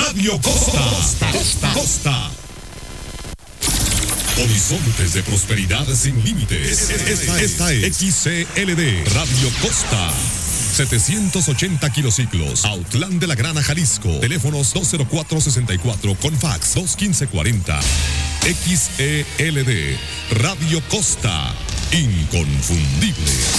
Radio Costa. Horizontes de prosperidad sin límites. Esta es XCLD Radio Costa. 780 kilociclos, Autlán de la Grana, Jalisco. Teléfonos 204-64 con fax 215-40. XELD Radio Costa, inconfundible.